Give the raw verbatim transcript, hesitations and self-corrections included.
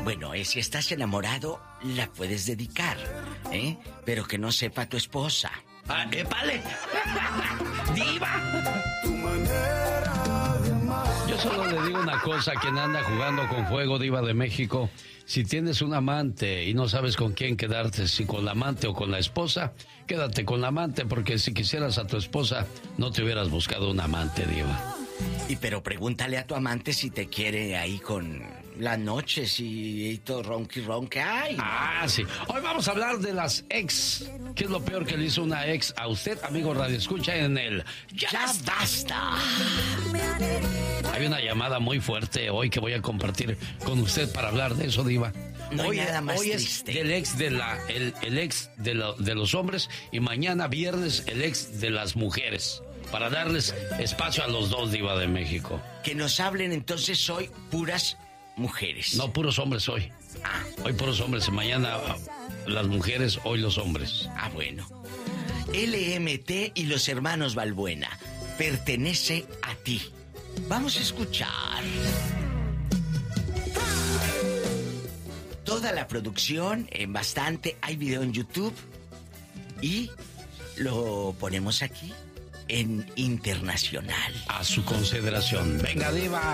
Bueno, eh, si estás enamorado, la puedes dedicar, ¿eh? Pero que no sepa tu esposa. Ah, ¡épale! ¡Diva! Yo solo le digo una cosa a quien anda jugando con fuego, Diva de México. Si tienes un amante y no sabes con quién quedarte, si con la amante o con la esposa, quédate con la amante, porque si quisieras a tu esposa, no te hubieras buscado un amante, Diva. Y pero pregúntale a tu amante si te quiere ahí con las noches y, y todo ronqui ronque. ¡Ay! Ah, sí. Hoy vamos a hablar de las ex. ¿Qué es lo peor que le hizo una ex a usted, amigo Radio Escucha, en el ¡Ya, ya basta! Hay una llamada muy fuerte hoy que voy a compartir con usted para hablar de eso, Diva. No hay hoy nada más hoy triste. Es del ex de la, el, el ex de, lo, de los hombres y mañana viernes el ex de las mujeres. Para darles espacio a los dos, Diva de México. Que nos hablen entonces hoy puras mujeres. No, puros hombres hoy. Ah. Hoy puros hombres y mañana las mujeres, hoy los hombres. Ah, bueno. L M T y los hermanos Balbuena. Pertenece a ti. Vamos a escuchar. Toda la producción, en bastante. Hay video en YouTube. Y lo ponemos aquí en internacional. A su consideración. Venga, Diva.